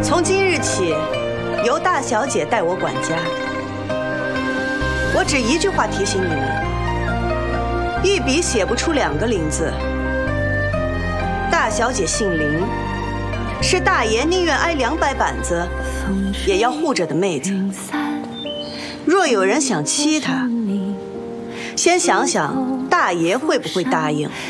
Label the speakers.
Speaker 1: 从今日起，由大小姐代我管家。我只一句话提醒你们：一笔写不出2个林字。大小姐姓林，是大爷宁愿挨200板子，也要护着的妹子。若有人想欺她，先想想大爷会不会答应。